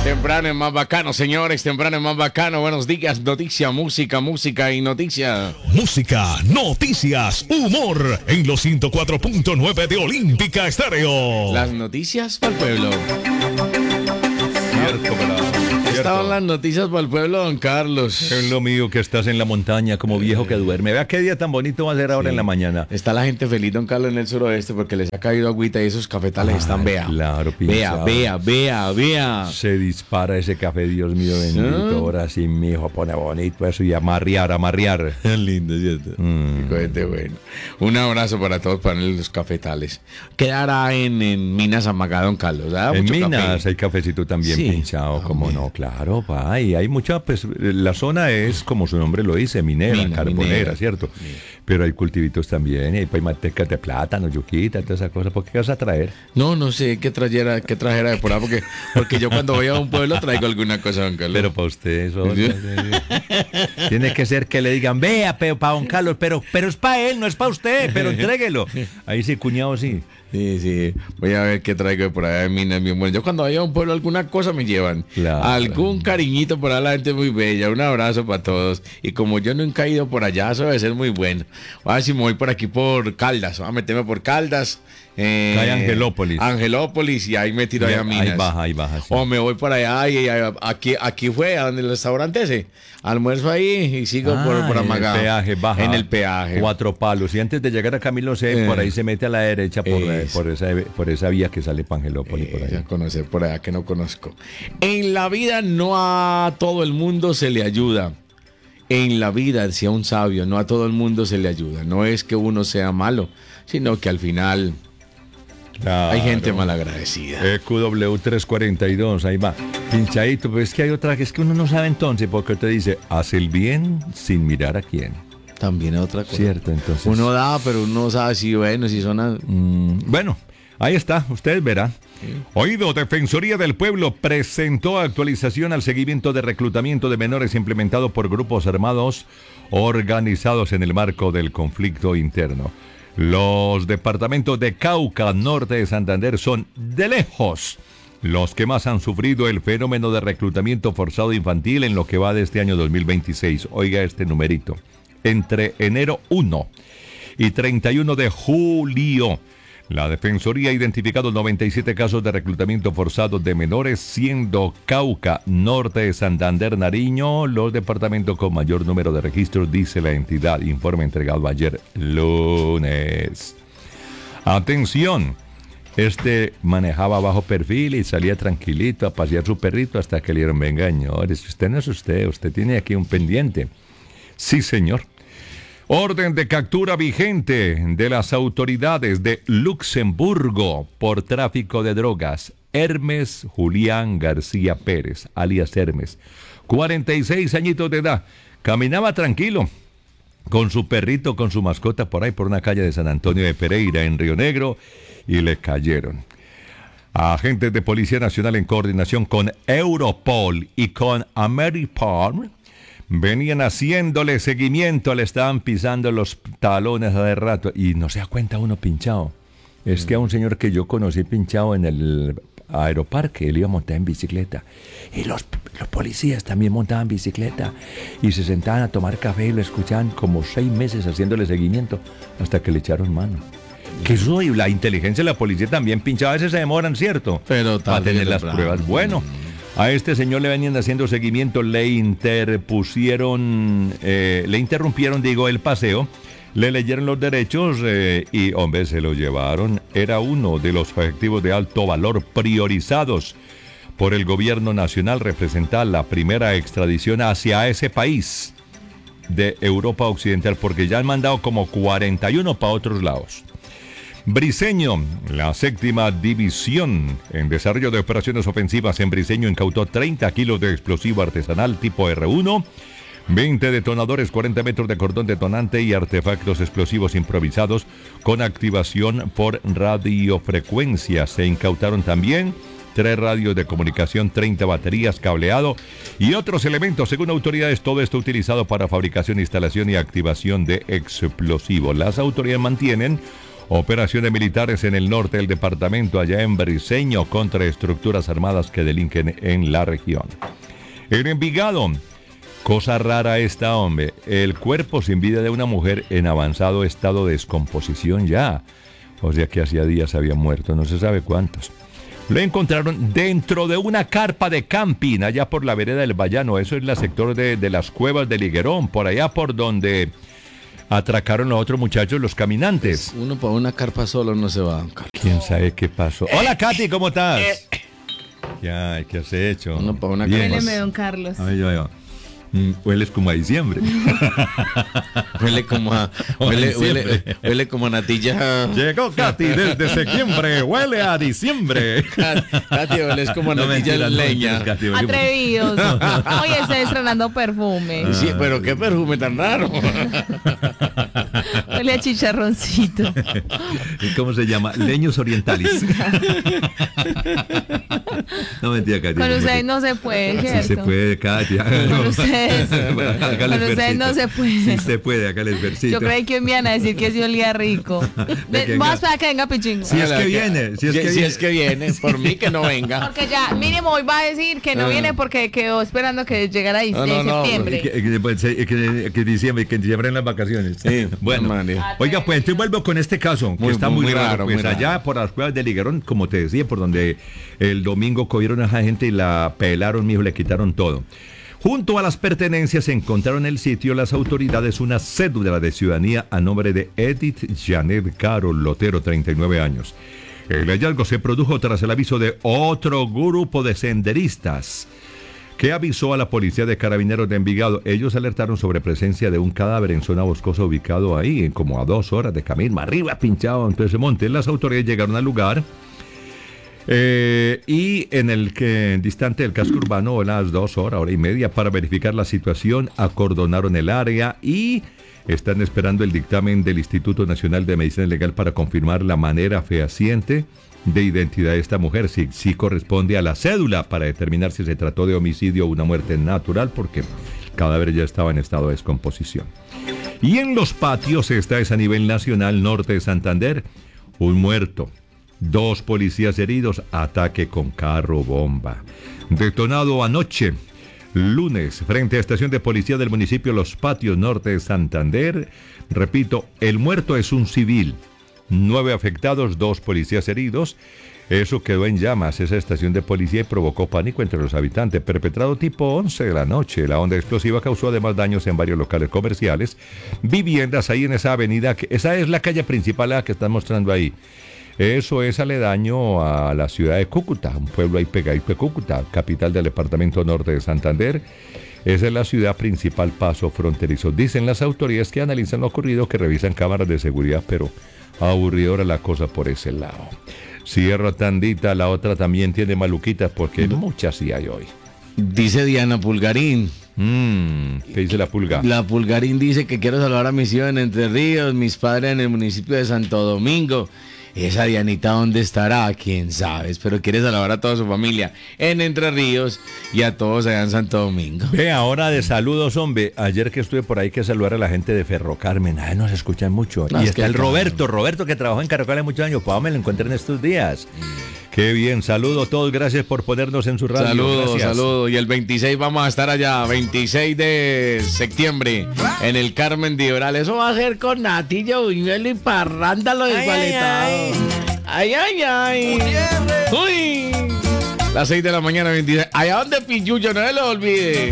Temprano es más bacano, señores, temprano es más bacano. Buenos días, noticia, música y noticia. Música, noticias, humor en los 104.9 de Olímpica Estéreo. Las noticias para el pueblo. Cierto, ¿verdad? Estaban las noticias para el pueblo, don Carlos. Es lo mío que estás en la montaña como viejo que duerme. Vea qué día tan bonito va a ser ahora en la mañana. Está la gente feliz, don Carlos, en el suroeste porque les ha caído agüita y esos cafetales están, vea. Claro, vea. Se dispara ese café, Dios mío bendito. Ahora sí, mi hijo pone bonito eso y amarrear. Es lindo, ¿cierto? Qué cohete bueno. Un abrazo para todos, para los cafetales. Quedará en Minas Amagá, don Carlos. En Minas hay cafecito también pinchado, como no, claro, pa, y hay mucha, pues, la zona es, como su nombre lo dice, minera, carbonera, ¿cierto? Pero hay cultivitos también, y hay paimantecas de plátano, yuquita, toda esa cosa. ¿Por qué vas a traer? No sé qué trajera de por ahí, porque yo cuando voy a un pueblo traigo alguna cosa, don Carlos. Pero para usted eso tiene que ser que le digan, vea, para don Carlos, pero es para él, no es para usted, pero entréguelo. Ahí sí, cuñado, sí. Sí, voy a ver qué traigo de por allá de Minas, bien bueno. Yo cuando vaya a un pueblo alguna cosa me llevan. Claro. Algún cariñito por allá, la gente muy bella. Un abrazo para todos. Y como yo nunca he ido por allá, eso debe ser muy bueno. A ver si me voy por aquí por Caldas. Voy a meterme por Caldas. Hay Angelópolis y ahí me tiro allá a Minas. Ahí baja. Sí. O me voy por allá y aquí fue, a donde el restaurante ese. Almuerzo ahí y sigo por Amagá. En el peaje, baja. En el peaje. 4 palos. Y antes de llegar a Camilo C, por ahí se mete a la derecha por esa vía que sale para Angelópolis. Por ahí. A conocer por allá que no conozco. En la vida no a todo el mundo se le ayuda. En la vida, decía un sabio, no a todo el mundo se le ayuda. No es que uno sea malo, sino que al final... Claro. Hay gente malagradecida. EQW342, ahí va. Pinchadito, pero es que hay otra que es que uno no sabe entonces, porque te dice, haz el bien sin mirar a quién. También es otra cosa. Cierto, entonces. Uno da, pero uno no sabe si son... Bueno, ahí está, ustedes verán. Sí. Oído, Defensoría del Pueblo presentó actualización al seguimiento de reclutamiento de menores implementado por grupos armados organizados en el marco del conflicto interno. Los departamentos de Cauca, norte de Santander, son de lejos los que más han sufrido el fenómeno de reclutamiento forzado infantil en lo que va de este año 2026. Oiga este numerito. Entre enero 1 y 31 de julio, la Defensoría ha identificado 97 casos de reclutamiento forzado de menores, siendo Cauca, norte de Santander, Nariño los departamentos con mayor número de registros, dice la entidad, informe entregado ayer lunes. Atención, manejaba bajo perfil y salía tranquilito a pasear su perrito hasta que le dieron, venga, señores, usted no es usted tiene aquí un pendiente. Sí, señor. Orden de captura vigente de las autoridades de Luxemburgo por tráfico de drogas. Hermes Julián García Pérez, alias Hermes, 46 añitos de edad. Caminaba tranquilo con su perrito, con su mascota por ahí por una calle de San Antonio de Pereira en Río Negro y le cayeron. Agentes de Policía Nacional en coordinación con Europol y con Ameripol venían haciéndole seguimiento, le estaban pisando los talones de rato y no se da cuenta uno pinchado. Es que a un señor que yo conocí pinchado en el aeroparque, él iba a montar en bicicleta y los policías también montaban bicicleta y se sentaban a tomar café y lo escuchaban como 6 meses haciéndole seguimiento hasta que le echaron mano. Que eso y la inteligencia de la policía también pinchada, a veces se demoran, ¿cierto? Pero para tener las pruebas. Bueno. A este señor le venían haciendo seguimiento, le interrumpieron el paseo, le leyeron los derechos y, hombre, se lo llevaron. Era uno de los objetivos de alto valor priorizados por el gobierno nacional, representar la primera extradición hacia ese país de Europa Occidental, porque ya han mandado como 41 para otros lados. Briceño, la 7ª división en desarrollo de operaciones ofensivas en Briceño incautó 30 kilos de explosivo artesanal tipo R1, 20 detonadores, 40 metros de cordón detonante y artefactos explosivos improvisados con activación por radiofrecuencia. Se incautaron también 3 radios de comunicación, 30 baterías, cableado y otros elementos. Según autoridades, todo esto utilizado para fabricación, instalación y activación de explosivos. Las autoridades mantienen Operaciones militares en el norte del departamento, allá en Briceño, contra estructuras armadas que delinquen en la región. En Envigado, cosa rara esta, hombre, el cuerpo sin vida de una mujer en avanzado estado de descomposición ya. O sea que hacía días había muerto, no se sabe cuántos. Lo encontraron dentro de una carpa de camping, allá por la vereda del Vallano. Eso es el sector de las cuevas de Liguerón, por allá por donde atracaron a otros muchachos, los caminantes. Uno para una carpa solo no se va. ¿Quién sabe qué pasó? Hola, Katy, ¿cómo estás? ¿Qué has hecho? Uno para una Bien. carpa. Huéleme, don Carlos. Ay, hueles como a diciembre. Huele como a huele como a natilla. Llegó Katy desde septiembre, huele a diciembre. Katy, hueles como a natilla leña. Atrevidos. Hoy está estrenando perfume. Sí, pero qué perfume tan raro. Huele a chicharroncito. ¿Y cómo se llama? Leños orientales. No, mentira, Katy. Con ustedes no se puede, ¿cierto? Sí se puede, Katia. Con ustedes. Bueno, hágale Con ustedes no se puede. Sí se puede, hágale el versito. Yo creí que me iban a decir que sí olía rico. Vamos para que venga Pichingo. Si es que viene, si es que viene, por mí que no venga. Porque ya, mínimo hoy va a decir que no viene porque quedó esperando que llegara septiembre. Que diciembre en las vacaciones. Sí, bueno, oiga, pues entonces vuelvo con este caso, que está muy raro. Pues muy allá raro. por las cuevas de Liguerón, como te decía, por donde el domingo cogieron a esa gente y la pelaron, mijo, le quitaron todo. Junto a las pertenencias se encontraron en el sitio las autoridades una cédula de ciudadanía a nombre de Edith Janet Carol Lotero, 39 años. El hallazgo se produjo tras el aviso de otro grupo de senderistas que avisó a la policía de carabineros de Envigado. Ellos alertaron sobre presencia de un cadáver en zona boscosa ubicado ahí, en como a 2 horas de camino, más arriba pinchado en todo ese monte. Las autoridades llegaron al lugar. Y en el que distante del casco urbano, a las 2 horas, hora y media, para verificar la situación, acordonaron el área y están esperando el dictamen del Instituto Nacional de Medicina Legal para confirmar la manera fehaciente de identidad de esta mujer, si corresponde a la cédula, para determinar si se trató de homicidio o una muerte natural, porque el cadáver ya estaba en estado de descomposición. Y en los patios, esta es a nivel nacional, norte de Santander, un muerto. 2 policías heridos, ataque con carro bomba. Detonado anoche, lunes, frente a estación de policía del municipio Los Patios, norte de Santander. Repito, el muerto es un civil. 9 afectados, 2 policías heridos. Eso quedó en llamas, esa estación de policía, y provocó pánico entre los habitantes. Perpetrado tipo 11 de la noche. La onda explosiva causó además daños en varios locales comerciales, viviendas ahí en esa avenida. Esa es la calle principal, la que están mostrando ahí. Eso es aledaño a la ciudad de Cúcuta, un pueblo ahí pegadito de Cúcuta, capital del departamento norte de Santander. Esa es la ciudad principal, paso fronterizo. Dicen las autoridades que analizan lo ocurrido, que revisan cámaras de seguridad, pero aburridora la cosa por ese lado. Sierra Tandita, la otra también tiene maluquitas porque muchas sí hay hoy. Dice Diana Pulgarín. ¿Qué dice la pulga? La Pulgarín dice que quiero saludar a mis hijos en Entre Ríos, mis padres en el municipio de Santo Domingo. Esa Dianita, ¿dónde estará? ¿Quién sabe? Pero quiere saludar a toda su familia en Entre Ríos y a todos allá en Santo Domingo. Ve, ahora de saludos, hombre. Ayer que estuve por ahí, que saludar a la gente de Ferrocarmen. Ay, nos escuchan mucho. No, y es está que el Roberto que trabajó en Caracol hace muchos años. Pues me lo encontré en estos días. Qué bien, saludo a todos. Gracias por ponernos en su radio. Saludos. Y el 26 vamos a estar allá, 26 de septiembre, en el Carmen de Oral. Eso va a ser con Natilla, Buñuelo y Parrándalo desvaletado. Ay. Uy. Las 6 de la mañana, 26. Allá donde Pilluyo, no se lo olvide.